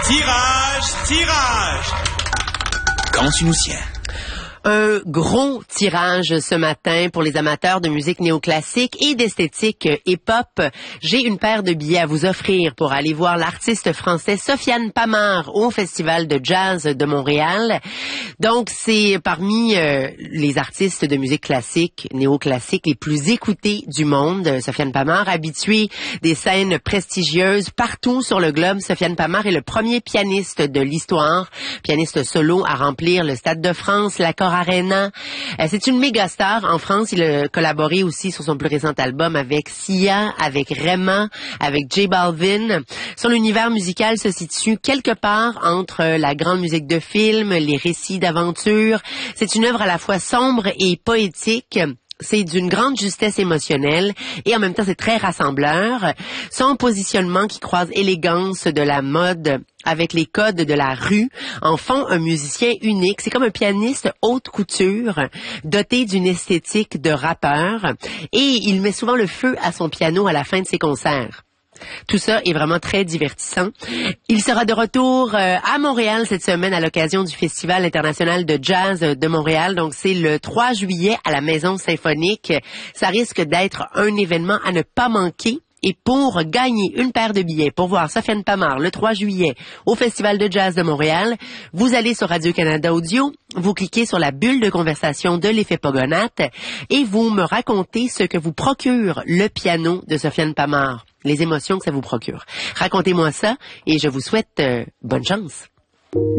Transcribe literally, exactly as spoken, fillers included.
Tirage, tirage. Comment tu nous tiens? Un gros tirage ce matin pour les amateurs de musique néoclassique et d'esthétique hip-hop. J'ai une paire de billets à vous offrir pour aller voir l'artiste français Sofiane Pamart au Festival de jazz de Montréal. Donc, c'est parmi euh, les artistes de musique classique, néoclassique, les plus écoutés du monde. Sofiane Pamart, habitué des scènes prestigieuses partout sur le globe. Sofiane Pamart est le premier pianiste de l'histoire, pianiste solo à remplir le Stade de France, l'Accor Arena. Euh, c'est une méga star en France. Il a collaboré aussi sur son plus récent album avec Sia, avec Rema, avec J Balvin. Son univers musical se situe quelque part entre la grande musique de film, les récits d'aventure. C'est une œuvre à la fois sombre et poétique. C'est d'une grande justesse émotionnelle et en même temps c'est très rassembleur. Son positionnement qui croise élégance de la mode avec les codes de la rue en font un musicien unique. C'est comme un pianiste haute couture, doté d'une esthétique de rappeur, et il met souvent le feu à son piano à la fin de ses concerts. Tout ça est vraiment très divertissant. Il sera de retour euh, à Montréal cette semaine à l'occasion du Festival international de jazz de Montréal. Donc, c'est le trois juillet à la Maison Symphonique. Ça risque d'être un événement à ne pas manquer. Et pour gagner une paire de billets pour voir Sofiane Pamart le trois juillet au Festival de jazz de Montréal, vous allez sur Radio-Canada Audio, vous cliquez sur la bulle de conversation de l'effet Pogonate et vous me racontez ce que vous procure le piano de Sofiane Pamart, les émotions que ça vous procure. Racontez-moi ça et je vous souhaite euh, bonne chance.